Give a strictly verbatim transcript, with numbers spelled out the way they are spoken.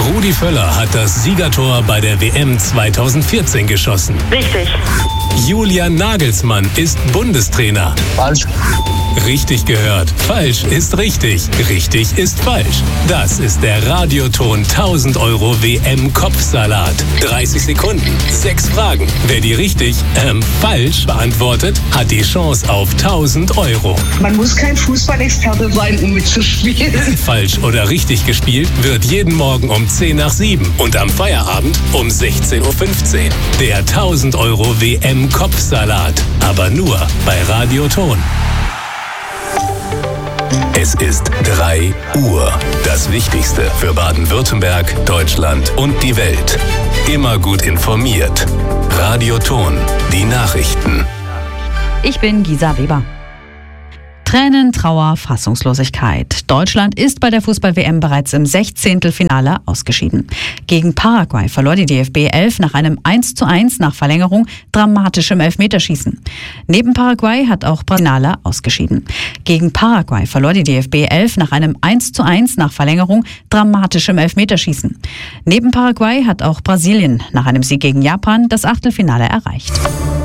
Rudi Völler hat das Siegertor bei der W M zweitausendvierzehn geschossen. Richtig. Julian Nagelsmann ist Bundestrainer. Falsch. Richtig gehört. Falsch ist richtig. Richtig ist falsch. Das ist der Radioton tausend Euro W M-Kopfsalat. dreißig Sekunden, sechs Fragen. Wer die richtig, ähm, falsch beantwortet, hat die Chance auf tausend Euro. Man muss kein Fußballexperte sein, um mitzuspielen. Falsch oder richtig gespielt wird jeden Morgen um zehn nach sieben und am Feierabend um sechzehn Uhr fünfzehn. Der tausend Euro W M-Kopfsalat. Aber nur bei Radioton. Es ist drei Uhr. Das Wichtigste für Baden-Württemberg, Deutschland und die Welt. Immer gut informiert. Radioton. Die Nachrichten. Ich bin Gisa Weber. Tränen, Trauer, Fassungslosigkeit. Deutschland ist bei der Fußball-W M bereits im Sechzehntelfinale ausgeschieden. Gegen Paraguay verlor die D F B elf nach einem eins zu eins nach Verlängerung dramatisch im Elfmeterschießen. Neben Paraguay hat auch Brasilien ausgeschieden. Gegen Paraguay verlor die D F B elf nach einem eins zu eins nach Verlängerung dramatisch im Elfmeterschießen. Neben Paraguay hat auch Brasilien nach einem Sieg gegen Japan das Achtelfinale erreicht.